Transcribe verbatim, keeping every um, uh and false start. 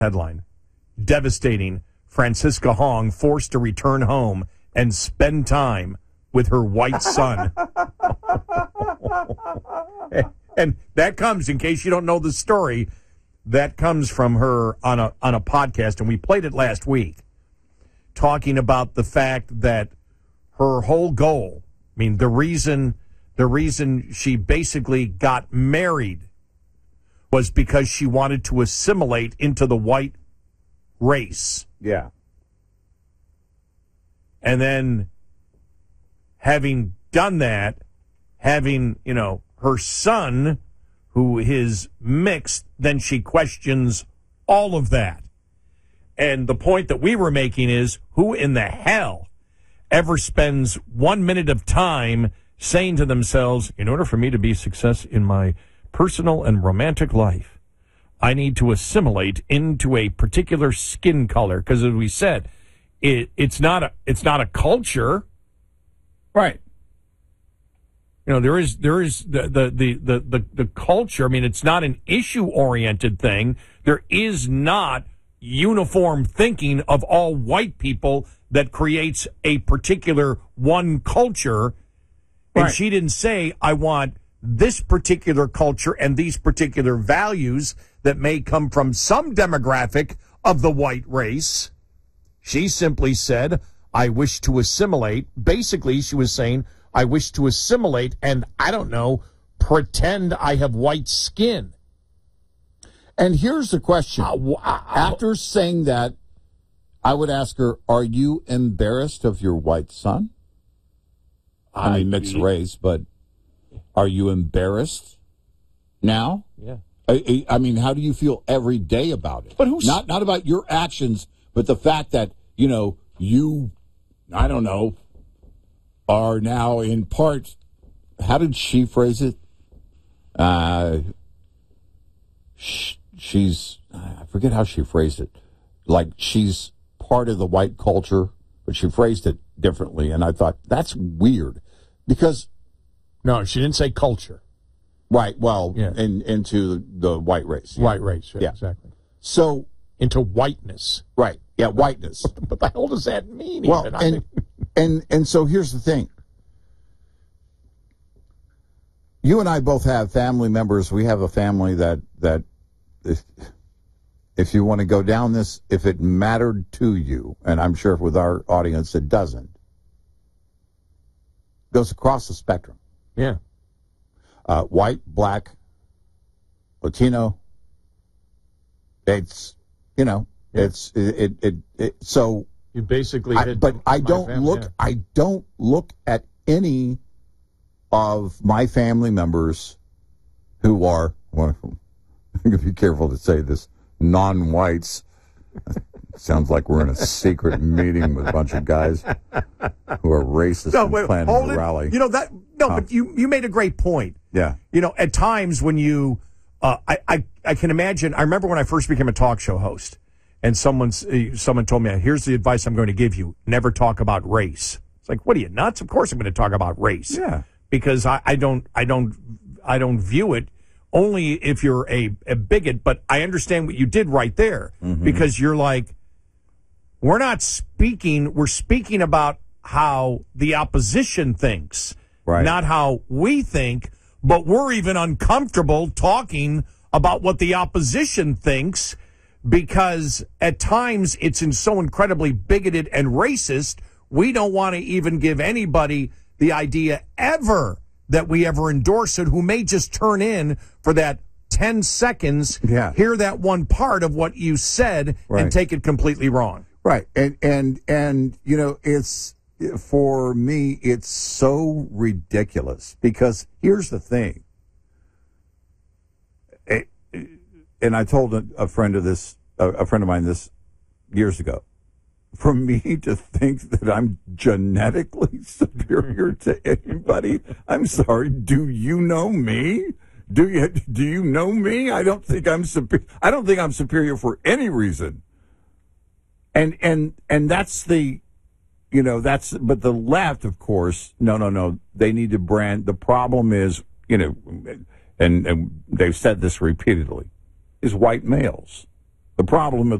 Headline. Devastating. Francisca Hong forced to return home and spend time with her white son. And that comes, in case you don't know the story, that comes from her on a on a podcast, and we played it last week, talking about the fact that her whole goal, I mean, the reason the reason she basically got married was because she wanted to assimilate into the white race. Yeah. And then having done that, having, you know, her son, who is mixed, then she questions all of that. And the point that we were making is, who in the hell ever spends one minute of time saying to themselves, in order for me to be success in my personal and romantic life, I need to assimilate into a particular skin color? Because as we said, it, it's not a it's not a culture, right? You know, there is there is the the the the the, the culture. I mean, it's not an issue oriented thing. There is not uniform thinking of all white people that creates a particular one culture. And right. She didn't say, I want this particular culture and these particular values that may come from some demographic of the white race. She simply said, I wish to assimilate. Basically, she was saying, I wish to assimilate and, I don't know, pretend I have white skin. And here's the question. Uh, wow. After saying that, I would ask her, are you embarrassed of your white son? I mean, mixed race, but are you embarrassed now? Yeah. I, I mean, how do you feel every day about it? But who's not not about your actions, but the fact that, you know, you, I don't know, are now in part, how did she phrase it? Uh, sh- she's, I forget how she phrased it. Like she's part of the white culture, but she phrased it differently. And I thought, that's weird because. No, she didn't say culture. Right, well, yeah. in, into the white race. Yeah. White race, yeah, yeah, exactly. So. Into whiteness. Right, yeah, whiteness. What the hell does that mean? Well, even? and, and, and so here's the thing. You and I both have family members. We have a family that, that if, if you want to go down this, if it mattered to you, and I'm sure with our audience it doesn't, goes across the spectrum. Yeah. Uh, white, black, Latino. It's, you know, yeah. it's, it, it, it, it so. You basically I, hit but I don't family, look, yeah. I don't look at any of my family members who are, well, I'm going to be careful to say this, non-whites. Sounds like we're in a secret meeting with a bunch of guys who are racist no, and wait, planning hold a it. rally. You know that no, huh? but you, you made a great point. Yeah. You know, at times when you, uh, I, I I can imagine. I remember when I first became a talk show host, and someone someone told me, "Here's the advice I'm going to give you: never talk about race." It's like, what are you, nuts? Of course I'm going to talk about race. Yeah. Because I, I don't I don't I don't view it. Only if you're a, a bigot, but I understand what you did right there, mm-hmm. because you're like, we're not speaking, we're speaking about how the opposition thinks, right. not how we think, but we're even uncomfortable talking about what the opposition thinks because at times it's in so incredibly bigoted and racist, we don't want to even give anybody the idea ever that we ever endorse it, who may just turn in for that ten seconds, yeah. hear that one part of what you said, right. and take it completely wrong. Right. And, and, and, you know, it's, for me, it's so ridiculous because here's the thing. It, and I told a, a friend of this, a, a friend of mine this years ago. For me to think that I'm genetically superior to anybody, I'm sorry. Do you know me? Do you do you know me? I don't think I'm superior. I don't think I'm superior for any reason. And and and that's the, you know, that's. But the left, of course, no, no, no. They need to brand. The problem is, you know, and and they've said this repeatedly, is white males. The problem